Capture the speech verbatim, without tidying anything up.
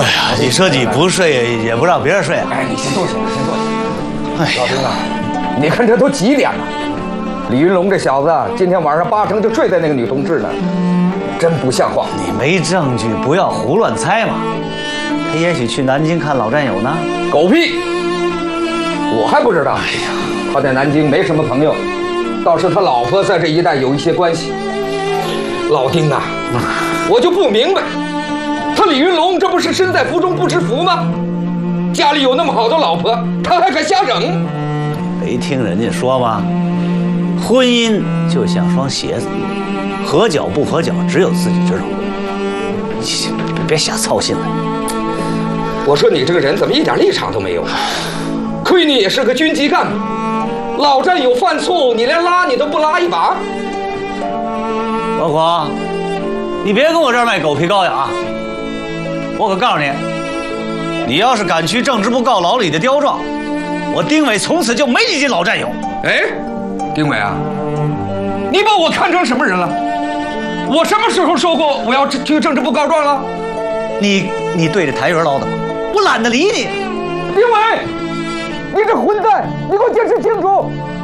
呀，你说你不睡也不让别人睡。 哎，你先坐下，先坐下。 哎， 老丁啊，你看这都几点了？李云龙这小子今天晚上八成就睡在那个女同志那儿，真不像话。 你没证据，不要胡乱猜嘛。他也许去南京看老战友呢。 狗屁！我还不知道。哎呀，他在南京没什么朋友，倒是他老婆在这一带有一些关系。老丁啊，我就不明白，他李云龙这不是身在福中不知福吗？家里有那么好的老婆，他还敢瞎整？ 没听人家说吗？婚姻就像双鞋子，合脚不合脚，只有自己知道。你别瞎操心了。 我说你这个人怎么一点立场都没有？亏你也是个军机干部，老战友犯错，你连拉你都不拉一把。 老孔，你别跟我这儿卖狗皮膏药啊！我可告诉你，你要是敢去政治部告老李的刁状，我丁伟从此就没你这老战友。 哎，丁伟啊，你把我看成什么人了？我什么时候说过我要去政治部告状了？ 你你对着台人唠叨，我懒得理你。 丁伟，你这混蛋，你给我解释清楚！